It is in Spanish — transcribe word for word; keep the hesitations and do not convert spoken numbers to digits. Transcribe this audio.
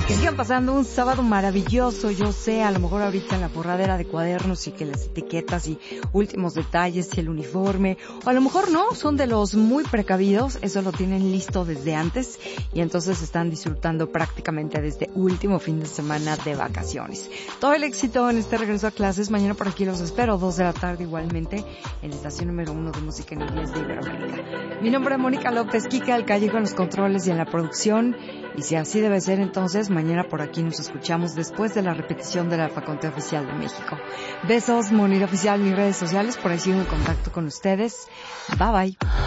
Sigan pasando un sábado maravilloso, yo sé, a lo mejor ahorita en la borradera de cuadernos y que las etiquetas y últimos detalles y el uniforme, o a lo mejor no, son de los muy precavidos, eso lo tienen listo desde antes y entonces están disfrutando prácticamente desde último fin de semana de vacaciones. Todo el éxito en este regreso a clases, mañana por aquí los espero, dos de la tarde igualmente, en la estación número uno de música en inglés de Iberoamérica. Mi nombre es Mónica López, Kika del Callejo en los controles y en la producción, y si así debe ser entonces, mañana por aquí nos escuchamos después de la repetición de la Facultad Oficial de México. Besos, Monita Oficial, mis redes sociales, por ahí sigo en contacto con ustedes. Bye bye.